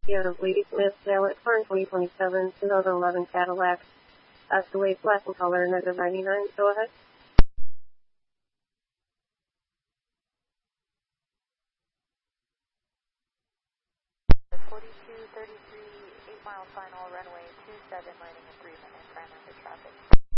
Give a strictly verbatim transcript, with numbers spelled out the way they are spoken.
Sierra Lady Smith, Sallet, Farm twenty twenty-seven, twenty eleven Cadillac, Escalade, black in color, negative ninety-nine, go ahead. forty-two thirty-three, eight mile final, runway two seven, landing agreement and primary traffic.